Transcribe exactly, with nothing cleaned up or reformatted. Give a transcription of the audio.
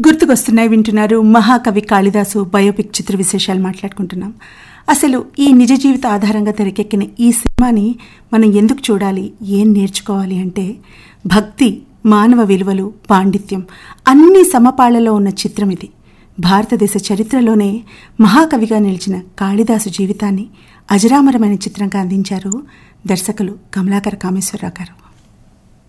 గుర్తుకొస్తున్నాయి వింటున్నారు. మహాకవి కాళిదాసు బయోపిక్ చిత్ర విశేషాలు మాట్లాడుకుంటున్నాం. అసలు ఈ నిజ జీవిత ఆధారంగా తెరకెక్కిన ఈ సినిమాని మనం ఎందుకు చూడాలి, ఏం నేర్చుకోవాలి అంటే భక్తి, మానవ విలువలు, పాండిత్యం అన్ని సమపాళ్లలో ఉన్న చిత్రం ఇది. భారతదేశ చరిత్రలోనే మహాకవిగా నిలిచిన కాళిదాసు జీవితాన్ని అజరామరమైన చిత్రంగా అందించారు దర్శకులు కమలాకర కామేశ్వరరావు గారు.